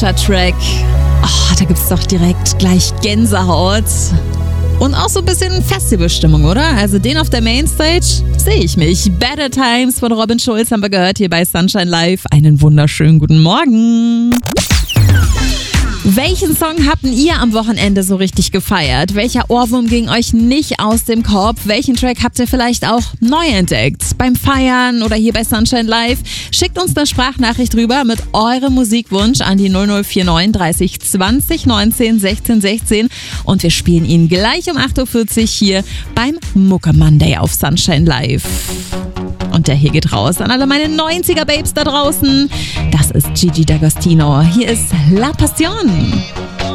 Track. Oh, da gibt's doch direkt gleich Gänsehaut. Und auch so ein bisschen Festivalstimmung, oder? Also den auf der Mainstage sehe ich mich. Better Times von Robin Schulz haben wir gehört hier bei Sunshine Live. Einen wunderschönen guten Morgen. Welchen Song habt ihr am Wochenende so richtig gefeiert? Welcher Ohrwurm ging euch nicht aus dem Kopf? Welchen Track habt ihr vielleicht auch neu entdeckt? Beim Feiern oder hier bei Sunshine Live? Schickt uns eine Sprachnachricht rüber mit eurem Musikwunsch an die 0049 30 20 19 16 16 und wir spielen ihn gleich um 8.40 Uhr hier beim Mucke Monday auf Sunshine Live. Und der hier geht raus an alle meine 90er-Babes da draußen. Das ist Gigi D'Agostino. Hier ist La Passion.